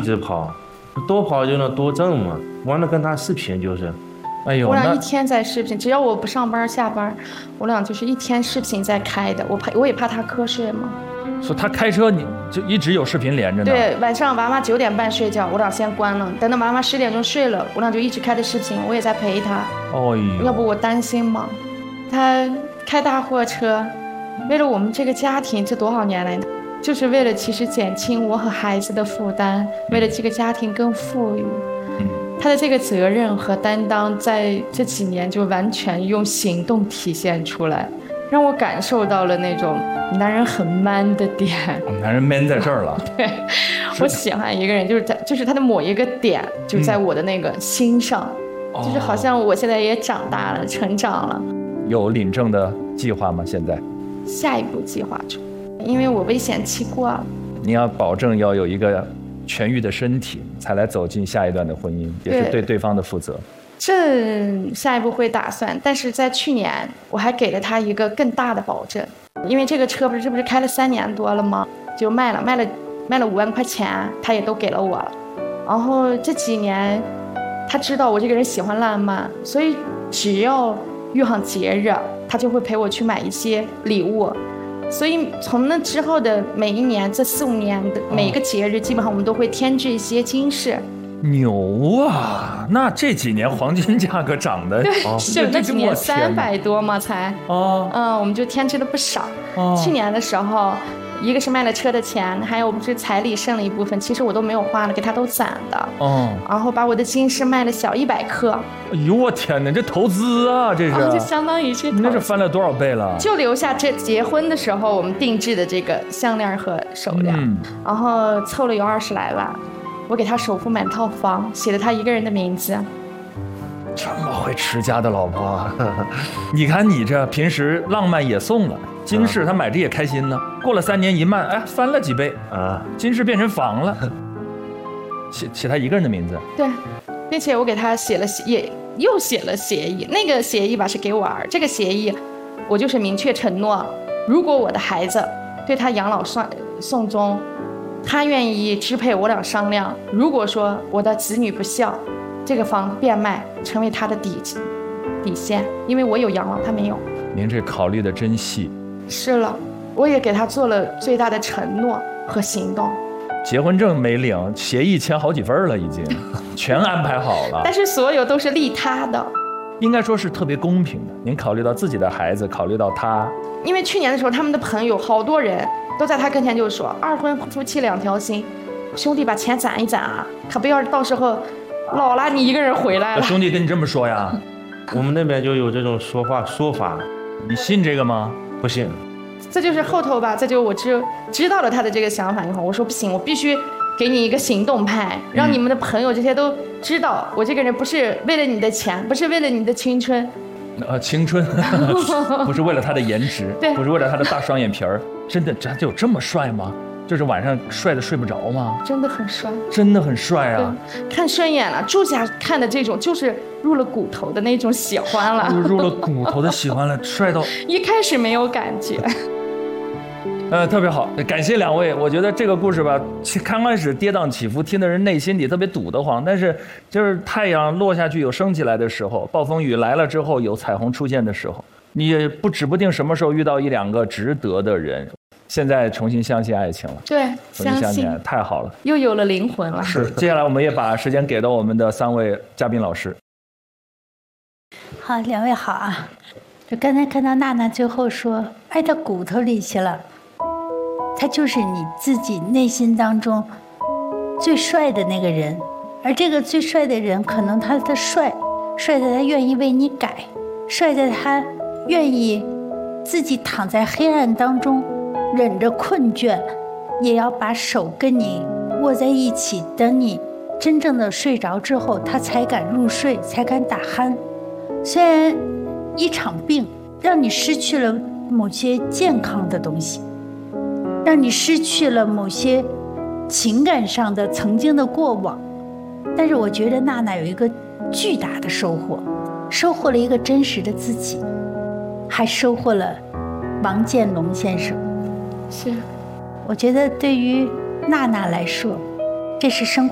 直跑，多跑就能多挣嘛。完了跟他视频就是， 哎呦， 我俩一天在视频，只要我不上班下班，我俩就是一天视频在开的。我也怕他瞌睡嘛。 说他开车你就一直有视频连着呢。 对，晚上娃娃9点半睡觉，我俩先关了，等到娃娃10点钟睡了，我俩就一直开的视频，我也在陪他。 哦呦， 要不我担心嘛。他开大货车，为了我们这个家庭，这多少年来，就是为了其实减轻我和孩子的负担，为了这个家庭更富裕。他的这个责任和担当，在这几年就完全用行动体现出来，让我感受到了那种男人很 man 的点。 男人 man 在这儿了。 对，我喜欢一个人，就是他的某一个点，就在我的那个心上，就是好像我现在也长大了，成长了。 有领证的计划吗？现在？ 下一步计划中，因为我危险期过了。 你要保证要有一个痊愈的身体，才来走进下一段的婚姻，也是对对方的负责。 这下一步会打算，但是在去年我还给了他一个更大的保证，因为这个车不是开了3年多了吗？就卖了5万块钱，他也都给了我了。然后这几年，他知道我这个人喜欢浪漫，所以只要遇上节日，他就会陪我去买一些礼物。所以从那之后的每一年，这4、5年的每一个节日，基本上我们都会添置一些金饰。 牛啊！那这几年黄金价格涨的， 是那几年300多嘛才。我们就添置了不少。去年的时候，一个是卖了车的钱，还有不是彩礼剩了一部分，其实我都没有花了，给他都攒的。然后把我的金饰卖了小100克。 哎呦我天哪，这投资啊，这是。 就相当于是。 那是翻了多少倍了？ 就留下这结婚的时候我们定制的这个项链和手链，然后凑了有20来万。我给他首付买了套房，写了他一个人的名字。 这么会持家的老婆，你看你这平时浪漫也送了，金饰他买着也开心呢。过了3年一卖，哎，翻了几倍啊！金饰变成房了，写他一个人的名字。 对，并且我给他又写了协议，那个协议吧是给我儿，这个协议我就是明确承诺，如果我的孩子对他养老送终，他愿意支配，我俩商量。如果说我的子女不孝，这个房变卖成为他的底线，因为我有养老，他没有。 您这考虑的真细。 是了，我也给他做了最大的承诺和行动。 结婚证没领，协议签好几份了，已经全安排好了。 但是所有都是利他的， 应该说是特别公平的。您考虑到自己的孩子，考虑到他。 因为去年的时候，他们的朋友好多人都在他跟前就说，2婚夫妻2条心，兄弟把钱攒一攒啊，可不要到时候老了你一个人回来了。 兄弟跟你这么说呀？ 我们那边就有这种说法。 你信这个吗？ 不信。 这就是后头吧，这就我知道了他的这个想法以后，我说不行，我必须给你一个行动派，让你们的朋友这些都知道，我这个人不是为了你的钱，不是为了你的青春。 青春不是为了他的颜值，不是为了他的大双眼皮儿，真的他有这么帅吗？就是晚上帅的睡不着吗？ 真的很帅， 真的很帅啊！ 看顺眼了，住家看的这种就是入了骨头的那种喜欢了， 入了骨头的喜欢了，帅到一开始没有感觉。 特别好，感谢2位。我觉得这个故事吧，刚开始跌宕起伏，听的人内心里特别堵得慌，但是就是太阳落下去有升起来的时候，暴风雨来了之后有彩虹出现的时候，你也指不定什么时候遇到1、2个值得的人。现在重新相信爱情了， 对， 重新相信爱，太好了， 又有了灵魂了。 是，接下来我们也把时间给到我们的3位嘉宾老师。 好，2位好啊。就刚才看到娜娜最后说爱到骨头里去了，他就是你自己内心当中最帅的那个人，而这个最帅的人，可能他的帅在他愿意为你改，帅在他愿意自己躺在黑暗当中，忍着困倦，也要把手跟你握在一起，等你真正的睡着之后，他才敢入睡，才敢打鼾。虽然一场病让你失去了某些健康的东西，让你失去了某些情感上的曾经的过往，但是我觉得娜娜有一个巨大的收获，收获了一个真实的自己，还收获了王建龙先生。 是， 我觉得对于娜娜来说，这是生活